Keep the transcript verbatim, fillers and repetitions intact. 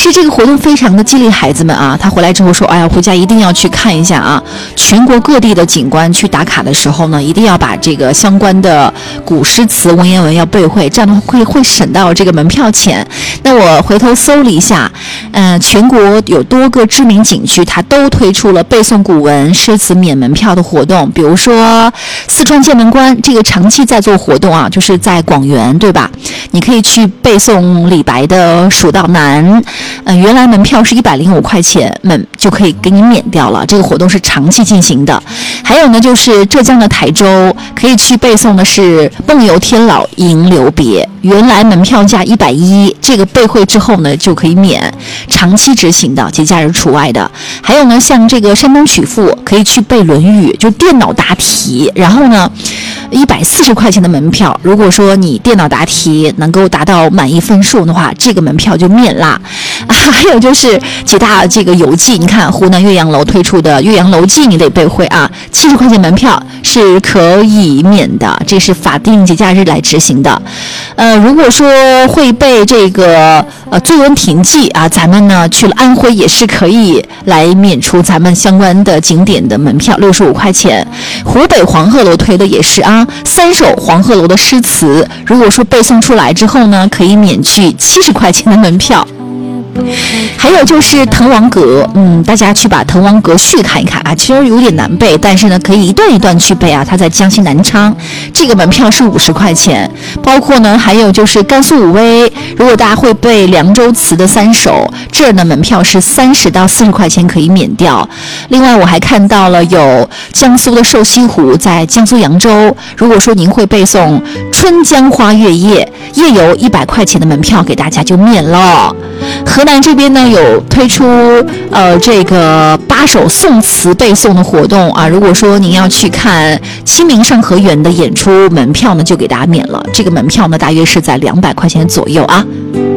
实这个活动非常的激励孩子们啊，他回来之后说，哎呀，回家一定要去看一下啊，全国各地的景观去打卡的时候呢，一定要把这个相关的古诗词文言文要背会，这样的话会会省到这个门票钱。那我回头搜了一下，呃，全国有多个知名景区，它都推出了背诵古文诗词免门票的活动。比如说四川剑门关这个长期在做活动啊，就是在广元，对吧？你可以去背诵李白的《蜀道难》，呃，原来门票是一百零五块钱，门就可以给你免掉了。这个活动是长期进行的。还有呢，就是浙江的台州，可以去背诵的是《梦游天姥吟留别》，原来门票价一百一，这个背会之后呢就可以免，长期执行的，节假日除外的。还有呢，像这个山东曲阜，可以去背《论语》，就电脑答题，然后呢一百四十块钱的门票，如果说你电脑答题能够达到满意分数的话，这个门票就免啦。啊、还有就是几大这个游记，你看湖南岳阳楼推出的岳阳楼记，你得背会啊，七十块钱门票是可以免的，这是法定节假日来执行的。呃，如果说会背这个呃《醉翁亭记》啊，咱们呢去了安徽也是可以来免除咱们相关的景点的门票，六十五块钱。湖北黄鹤楼推的也是啊，三首黄鹤楼的诗词，如果说背诵出来之后呢，可以免去七十块钱的门票。还有就是滕王阁，嗯，大家去把滕王阁序看一看啊，其实有点难背，但是呢可以一段一段去背啊。它在江西南昌，这个门票是五十块钱。包括呢还有就是甘肃武威，如果大家会背凉州词的三首，这儿呢门票是三十到四十块钱可以免掉。另外我还看到了有江苏的瘦西湖，在江苏扬州，如果说您会背诵春江花月夜，夜游一百块钱的门票给大家就免了。河南这边呢有推出呃这个八首宋词背诵的活动啊，如果说您要去看清明上河园的演出，门票呢就给大家免了，这个门票呢大约是在两百块钱左右啊。